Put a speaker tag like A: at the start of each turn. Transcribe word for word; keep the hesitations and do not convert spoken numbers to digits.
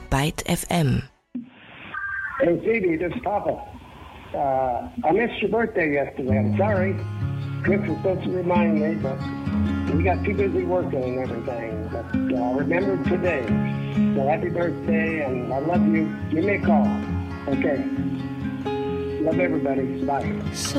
A: Byte F M.
B: Hey, Phoebe, this is Papa. Uh, I missed your birthday yesterday. I'm sorry. Chris was supposed to remind me, but we got too busy working and everything. But uh, remember today. So happy birthday, and I love you. Give me a call. Okay. Love everybody. Bye.